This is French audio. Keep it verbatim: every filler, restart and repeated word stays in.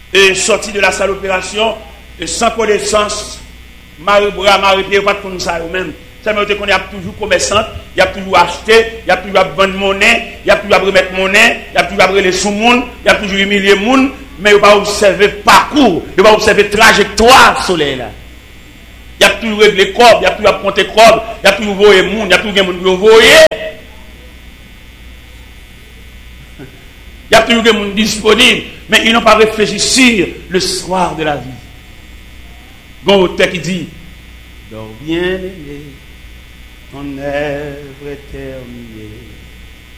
et sorti de la salle d'opération, et sans connaissance, Marie-Bras, Marie-Pierre, pas de comme ça eux-mêmes. Ça veut dire qu'on a toujours commerçant, il y a toujours acheté, il y a toujours vendre monnaie, il y a toujours remettre monnaie, il y a toujours brûler sous monde, il y a toujours humilier monde, mais il ne va pas observer parcours, il va observer trajectoire soleil là. Il y a toujours réglé corps, il y a toujours compter corps, il y a toujours voyer monde, il y a toujours monde qui voyer. Il y a toujours des gens disponibles, mais ils n'ont pas réfléchi sur le soir de la vie. Bon, auteur qui dit, dors bien aimé, ton œuvre est terminée.